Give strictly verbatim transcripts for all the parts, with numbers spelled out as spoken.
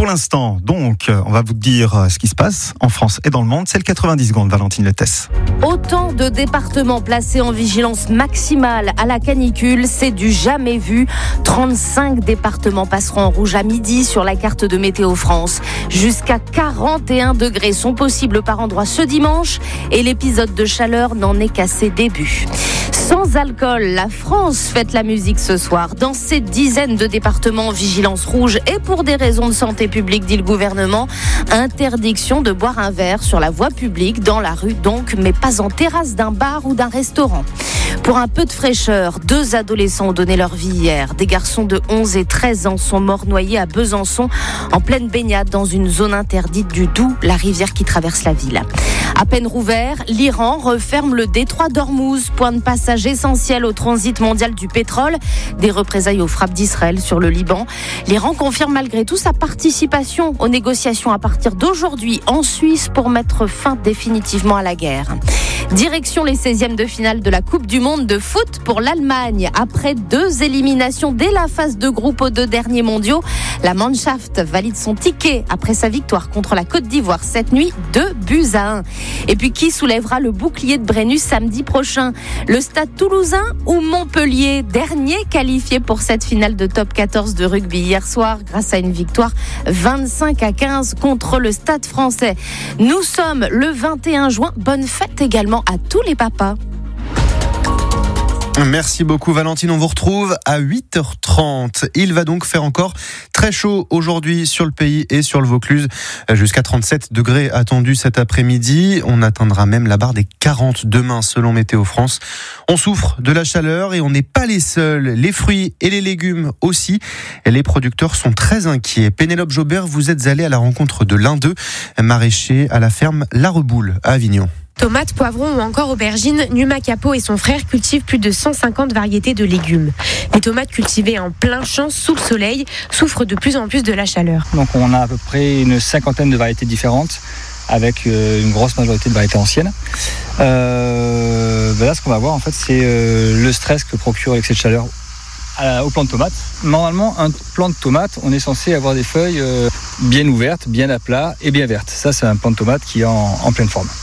Pour l'instant, donc, on va vous dire ce qui se passe en France et dans le monde. C'est le quatre-vingt-dix secondes, Valentine Lettès. Autant de départements placés en vigilance maximale à la canicule, c'est du jamais vu. trente-cinq départements passeront en rouge à midi sur la carte de Météo France. Jusqu'à quarante et un degrés sont possibles par endroit ce dimanche et l'épisode de chaleur n'en est qu'à ses débuts. Sans alcool, la France fête la musique ce soir. Dans ces dizaines de départements en vigilance rouge et pour des raisons de santé publique, dit le gouvernement, interdiction de boire un verre sur la voie publique, dans la rue donc, mais pas en terrasse d'un bar ou d'un restaurant. Pour un peu de fraîcheur, deux adolescents ont donné leur vie hier. Des garçons de onze et treize ans sont morts noyés à Besançon en pleine baignade dans une zone interdite du Doubs, la rivière qui traverse la ville. À peine rouvert, l'Iran referme le détroit d'Ormuz, point de passage essentiel au transit mondial du pétrole. Des représailles aux frappes d'Israël sur le Liban. L'Iran confirme malgré tout sa participation aux négociations à partir d'aujourd'hui en Suisse pour mettre fin définitivement à la guerre. Direction les seizièmes de finale de la Coupe du Monde de foot pour l'Allemagne. Après deux éliminations dès la phase de groupe aux deux derniers mondiaux, la Mannschaft valide son ticket après sa victoire contre la Côte d'Ivoire cette nuit, deux buts à un. Et puis qui soulèvera le bouclier de Brennus samedi prochain? Le Stade Toulousain ou Montpellier, dernier qualifié pour cette finale de top quatorze de rugby hier soir grâce à une victoire vingt-cinq à quinze contre le Stade Français. Nous sommes le vingt et un juin. Bonne fête également à tous les papas. Merci beaucoup Valentine, on vous retrouve à huit heures trente. Il va donc faire encore très chaud aujourd'hui sur le pays et sur le Vaucluse. Jusqu'à trente-sept degrés attendus cet après-midi. On atteindra même la barre des quarante demain selon Météo France. On souffre de la chaleur et on n'est pas les seuls. Les fruits et les légumes aussi. Les producteurs sont très inquiets. Pénélope Jobert, vous êtes allée à la rencontre de l'un d'eux, maraîcher à la ferme La Reboule à Avignon. Tomates, poivrons ou encore aubergines, Numa Capo et son frère cultivent plus de cent cinquante variétés de légumes. Les tomates cultivées en plein champ sous le soleil souffrent de plus en plus de la chaleur. Donc on a à peu près une cinquantaine de variétés différentes avec une grosse majorité de variétés anciennes. Euh, ben là ce qu'on va voir en fait c'est le stress que procure l'excès de chaleur au plant de tomate. Normalement, un plant de tomate, on est censé avoir des feuilles bien ouvertes, bien à plat et bien vertes. Ça, c'est un plant de tomate qui est en, en pleine forme.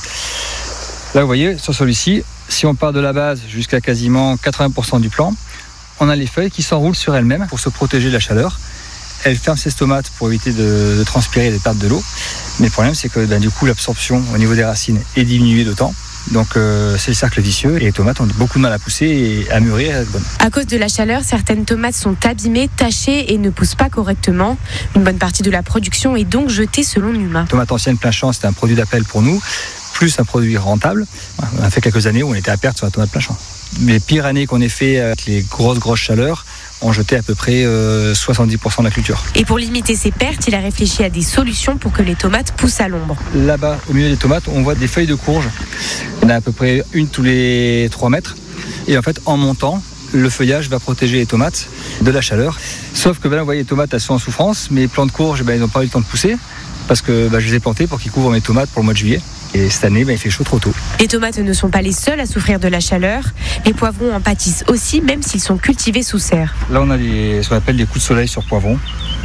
Là, vous voyez, sur celui-ci, si on part de la base jusqu'à quasiment quatre-vingts pour cent du plant, on a les feuilles qui s'enroulent sur elles-mêmes pour se protéger de la chaleur. Elles ferment ces stomates pour éviter de, de transpirer et de perdre de l'eau. Mais le problème, c'est que ben, du coup, l'absorption au niveau des racines est diminuée d'autant. Donc euh, c'est le cercle vicieux et les tomates ont beaucoup de mal à pousser et à mûrir et à être bonnes. À cause de la chaleur, certaines tomates sont abîmées, tachées et ne poussent pas correctement. Une bonne partie de la production est donc jetée selon Numa. Tomate ancienne plein champ, c'était un produit d'appel pour nous, plus un produit rentable. On a fait quelques années où on était à perte sur la tomate plein champ. Les pires années qu'on ait fait avec les grosses grosses chaleurs, on jetait à peu près euh, soixante-dix pour cent de la culture. Et pour limiter ces pertes, il a réfléchi à des solutions pour que les tomates poussent à l'ombre. Là-bas, au milieu des tomates, on voit des feuilles de courge. Il y en a à peu près une tous les trois mètres. Et en fait, en montant, le feuillage va protéger les tomates de la chaleur. Sauf que ben là, vous voyez, les tomates, elles sont en souffrance, mais les plants de courge, ben, ils n'ont pas eu le temps de pousser parce que ben, je les ai plantés pour qu'ils couvrent mes tomates pour le mois de juillet. Et cette année, ben, il fait chaud trop tôt. Les tomates ne sont pas les seules à souffrir de la chaleur. Les poivrons en pâtissent aussi, même s'ils sont cultivés sous serre. Là, on a des, ce qu'on appelle des coups de soleil sur poivrons.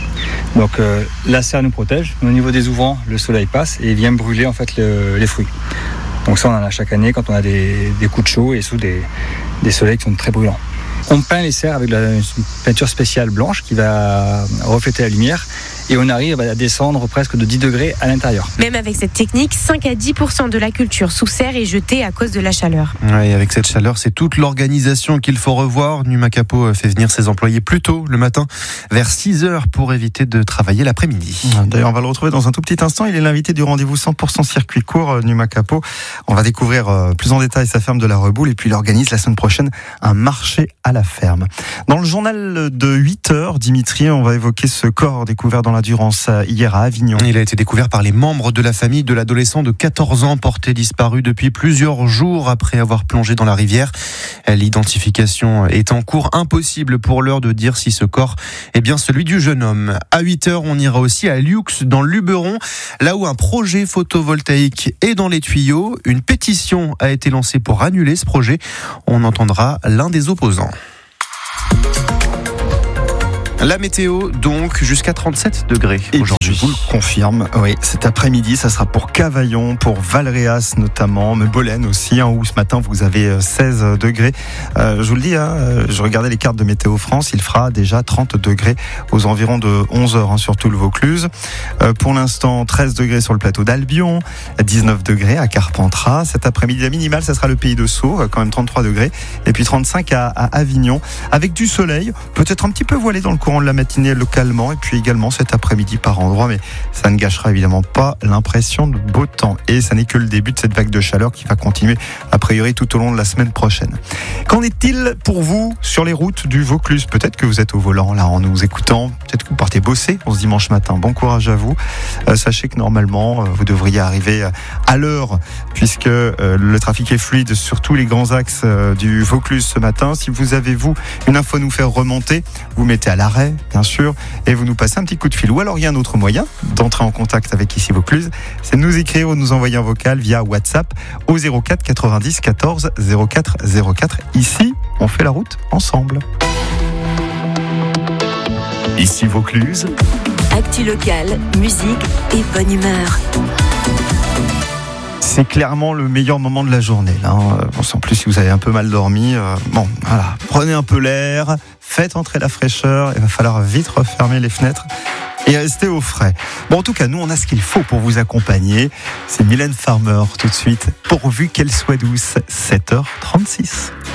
Donc euh, la serre nous protège. Au niveau des ouvrants, le soleil passe et vient brûler en fait le, les fruits. Donc ça, on en a chaque année quand on a des, des coups de chaud et sous des, des soleils qui sont très brûlants. On peint les serres avec la, une peinture spéciale blanche qui va refléter la lumière et on arrive à descendre presque de dix degrés à l'intérieur. Même avec cette technique, cinq à dix pour cent de la culture sous serre est jetée à cause de la chaleur. Oui, avec cette chaleur, c'est toute l'organisation qu'il faut revoir. Numa Capo fait venir ses employés plus tôt le matin, vers six heures, pour éviter de travailler l'après-midi. D'ailleurs, on va le retrouver dans un tout petit instant. Il est l'invité du rendez-vous cent pour cent circuit court, Numa Capo. On va découvrir plus en détail sa ferme de La Reboule et puis il organise la semaine prochaine un marché à la ferme. Dans le journal de huit heures, Dimitri, on va évoquer ce corps découvert dans la Durance hier à Avignon. Il a été découvert par les membres de la famille de l'adolescent de quatorze ans porté disparu depuis plusieurs jours après avoir plongé dans la rivière. L'identification est en cours. Impossible pour l'heure de dire si ce corps est bien celui du jeune homme. À huit heures, on ira aussi à Lioux, dans le Luberon, là où un projet photovoltaïque est dans les tuyaux. Une pétition a été lancée pour annuler ce projet. On entendra l'un des opposants. La météo, donc, jusqu'à trente-sept degrés Et aujourd'hui. je vous le confirme, oui, cet après-midi, ça sera pour Cavaillon, pour Valréas notamment, mais Bolène aussi, hein, où ce matin vous avez seize degrés. Euh, je vous le dis, hein, je regardais les cartes de Météo France, il fera déjà trente degrés aux environs de onze heures, hein, sur tout le Vaucluse. Euh, pour l'instant, treize degrés sur le plateau d'Albion, dix-neuf degrés à Carpentras. Cet après-midi, la minimale, ça sera le Pays de Sceaux, quand même trente-trois degrés, et puis trente-cinq à, à Avignon, avec du soleil, peut-être un petit peu voilé dans le courant de la matinée localement, et puis également cet après-midi par endroit, mais ça ne gâchera évidemment pas l'impression de beau temps. Et ça n'est que le début de cette vague de chaleur qui va continuer a priori tout au long de la semaine prochaine. Qu'en est-il pour vous sur les routes du Vaucluse? Peut-être que vous êtes au volant là en nous écoutant, peut-être que vous partez bosser on ce dimanche matin. Bon courage à vous. Euh, sachez que normalement vous devriez arriver à l'heure, puisque euh, le trafic est fluide sur tous les grands axes euh, du Vaucluse ce matin. Si vous avez vous une info à nous faire remonter, vous mettez à l'arrêt bien sûr, et vous nous passez un petit coup de fil. Ou alors il y a un autre moyen d'entrer en contact avec Ici Vaucluse, c'est de nous écrire ou de nous envoyer un vocal via WhatsApp au zéro quatre quatre-vingt-dix quatorze zéro quatre zéro quatre. Ici, on fait la route ensemble. Ici Vaucluse. Actu locale, musique et bonne humeur. C'est clairement le meilleur moment de la journée. Là, hein. Bon, en plus, si vous avez un peu mal dormi, euh, bon, voilà, prenez un peu l'air, faites entrer la fraîcheur. Il va falloir vite refermer les fenêtres et rester au frais. Bon, en tout cas, nous, on a ce qu'il faut pour vous accompagner. C'est Mylène Farmer tout de suite, pourvu qu'elle soit douce. sept heures trente-six.